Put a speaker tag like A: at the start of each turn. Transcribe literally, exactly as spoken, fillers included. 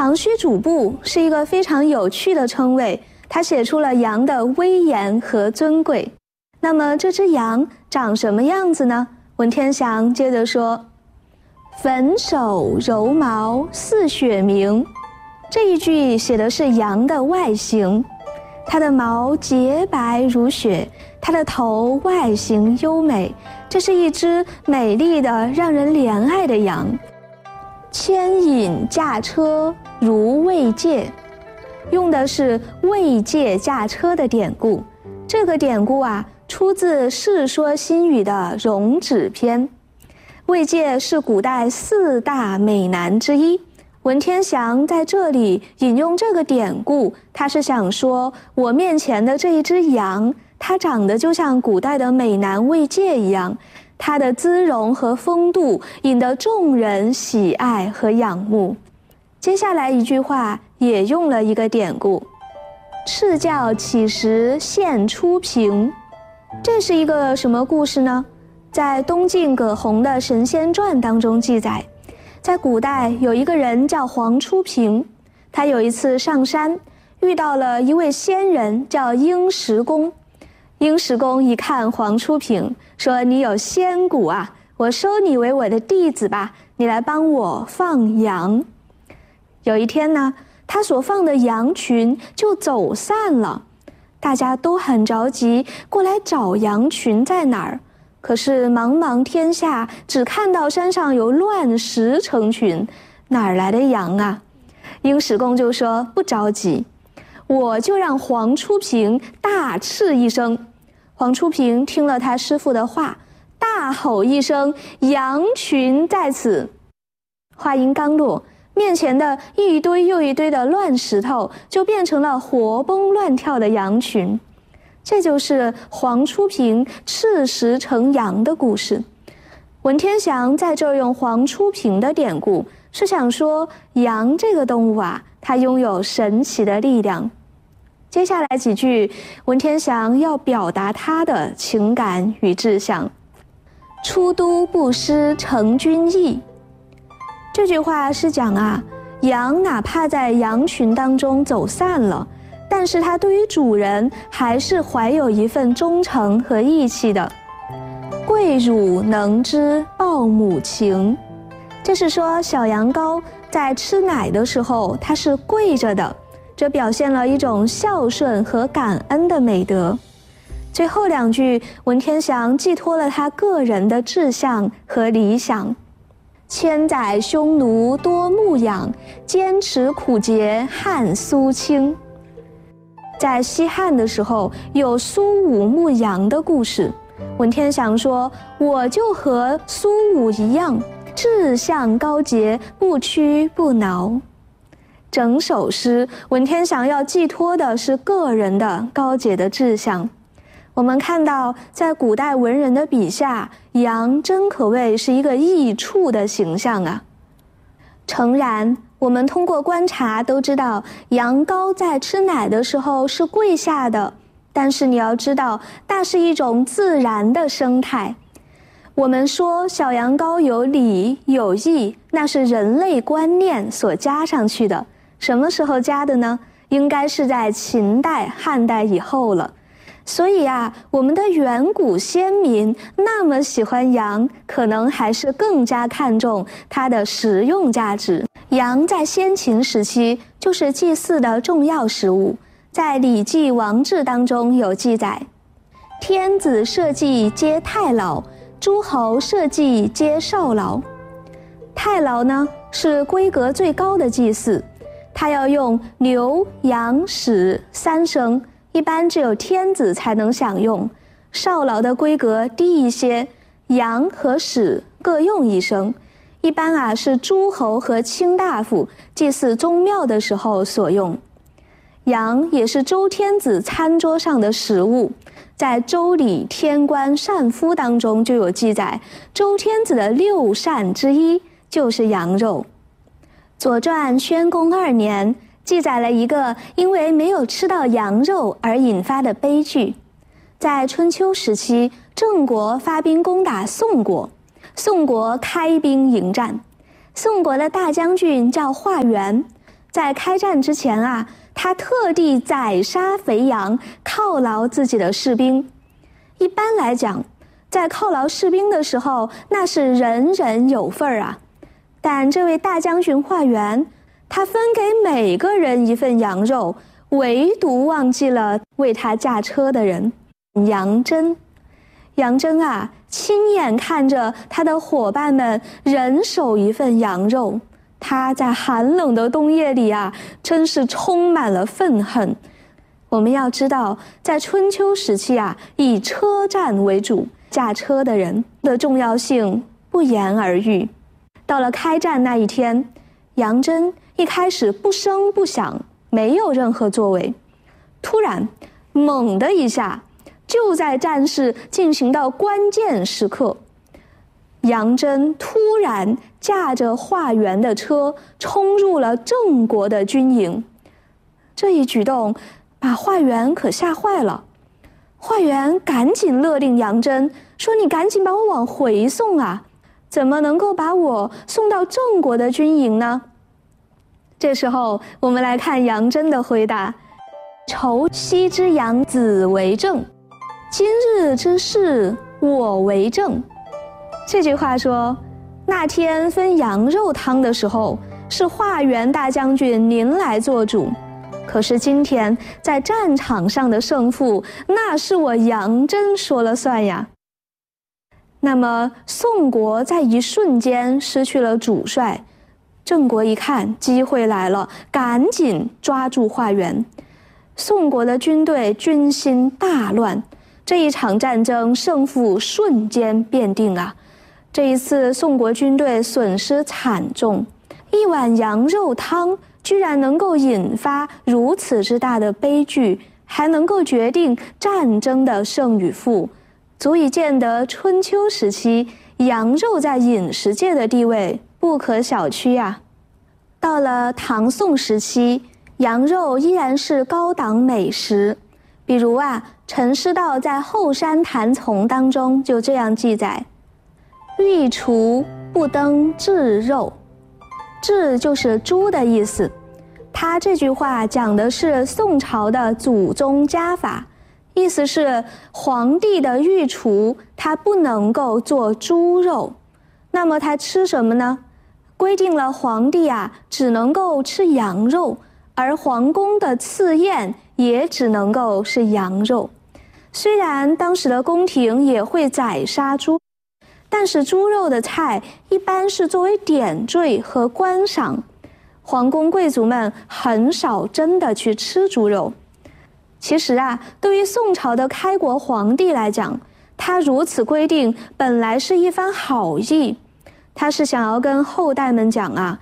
A: 唐虚主簿是一个非常有趣的称谓，他写出了羊的威严和尊贵。那么这只羊长什么样子呢？文天祥接着说：粉手柔毛似雪明。这一句写的是羊的外形，它的毛洁白如雪，它的头外形优美，这是一只美丽的让人怜爱的羊。牵引驾车如慰藉，用的是慰藉驾车的典故。这个典故啊，出自《世说新语》的《容止篇》。慰藉是古代四大美男之一。文天祥在这里引用这个典故，他是想说，我面前的这一只羊，它长得就像古代的美男慰藉一样，它的姿容和风度引得众人喜爱和仰慕。接下来一句话也用了一个典故：赤教乞食现出平。这是一个什么故事呢？在东晋葛洪的《神仙传》当中记载，在古代有一个人叫黄初平，他有一次上山，遇到了一位仙人叫应石公。应石公一看黄初平，说：你有仙骨啊，我收你为我的弟子吧，你来帮我放羊。有一天呢，他所放的羊群就走散了，大家都很着急，过来找羊群在哪儿。可是茫茫天下，只看到山上有乱石成群，哪儿来的羊啊？应石公就说：不着急，我就让黄初平大斥一声。黄初平听了他师父的话，大吼一声：羊群在此！话音刚落，面前的一堆又一堆的乱石头就变成了活蹦乱跳的羊群。这就是黄初平赤石成羊的故事。文天祥在这儿用黄初平的典故，是想说羊这个动物啊，它拥有神奇的力量。接下来几句，文天祥要表达他的情感与志向。出都不失成君意。这句话是讲啊，羊哪怕在羊群当中走散了，但是它对于主人还是怀有一份忠诚和义气的。跪乳能知报母情，这是说小羊羔在吃奶的时候，它是跪着的，这表现了一种孝顺和感恩的美德。最后两句，文天祥寄托了他个人的志向和理想。千载匈奴多牧养，坚持苦节汉苏清。在西汉的时候，有苏武牧羊的故事。文天祥说：我就和苏武一样，志向高洁，不屈不挠。整首诗，文天祥要寄托的是个人的高洁的志向。我们看到，在古代文人的笔下，羊真可谓是一个益处的形象啊。诚然，我们通过观察都知道，羊羔在吃奶的时候是跪下的，但是你要知道，那是一种自然的生态。我们说小羊羔有礼有义，那是人类观念所加上去的。什么时候加的呢？应该是在秦代、汉代以后了。所以啊，我们的远古先民那么喜欢羊，可能还是更加看重它的食用价值。羊在先秦时期就是祭祀的重要食物，在《礼记王志》当中有记载：天子社稷皆太牢，诸侯社稷皆少牢。太牢呢，是规格最高的祭祀，它要用牛、羊、豕三牲，一般只有天子才能享用。少牢的规格低一些，羊和豕各用一牲，一般啊是诸侯和卿大夫祭祀宗庙的时候所用。羊也是周天子餐桌上的食物，在《周礼·天官膳夫》当中就有记载，周天子的六膳之一就是羊肉。《左传》宣公二年记载了一个因为没有吃到羊肉而引发的悲剧。在春秋时期，郑国发兵攻打宋国，宋国开兵迎战。宋国的大将军叫华元， 在开战之前啊，他特地宰杀肥羊，犒劳自己的士兵。一般来讲，在犒劳士兵的时候，那是人人有份儿啊。但这位大将军华元，他分给每个人一份羊肉，唯独忘记了为他驾车的人杨真。杨真啊，亲眼看着他的伙伴们人手一份羊肉，他在寒冷的冬夜里啊，真是充满了愤恨。我们要知道，在春秋时期啊，以车战为主，驾车的人的重要性不言而喻。到了开战那一天，杨真一开始不声不响，没有任何作为。突然，猛的一下，就在战事进行到关键时刻，杨真突然驾着华元的车冲入了郑国的军营。这一举动把华元可吓坏了。华元赶紧勒令杨真说：“你赶紧把我往回送啊！怎么能够把我送到郑国的军营呢？”这时候，我们来看杨真的回答：“畴昔之羊子为政，今日之事我为政。”这句话说，那天分羊肉汤的时候，是华元大将军您来做主，可是今天在战场上的胜负，那是我杨真说了算呀。那么宋国在一瞬间失去了主帅，郑国一看机会来了，赶紧抓住华元。宋国的军队军心大乱，这一场战争胜负瞬间辨定啊！这一次宋国军队损失惨重，一碗羊肉汤居然能够引发如此之大的悲剧，还能够决定战争的胜与负，足以见得春秋时期羊肉在饮食界的地位不可小觑啊。到了唐宋时期，羊肉依然是高档美食。比如啊，陈师道在《后山谈丛》当中就这样记载：御厨不登陟肉，陟就是猪的意思。他这句话讲的是宋朝的祖宗家法，意思是皇帝的御厨他不能够做猪肉，那么他吃什么呢？规定了皇帝啊只能够吃羊肉，而皇宫的赐宴也只能够是羊肉。虽然当时的宫廷也会宰杀猪，但是猪肉的菜一般是作为点缀和观赏，皇宫贵族们很少真的去吃猪肉。其实啊，对于宋朝的开国皇帝来讲，他如此规定本来是一番好意，他是想要跟后代们讲啊，